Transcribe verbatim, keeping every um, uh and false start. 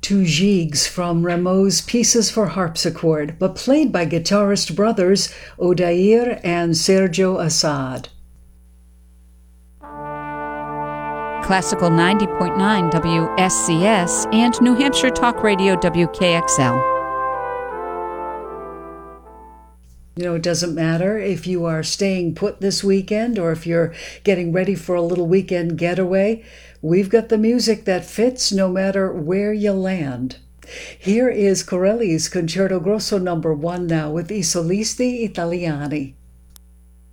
two gigs from Rameau's Pieces for Harpsichord, but played by guitarist brothers Odair and Sergio Assad. Classical ninety point nine W S C S and New Hampshire Talk Radio W K X L. You know, it doesn't matter if you are staying put this weekend or if you're getting ready for a little weekend getaway. We've got the music that fits no matter where you land. Here is Corelli's Concerto Grosso number one now with I Solisti Italiani.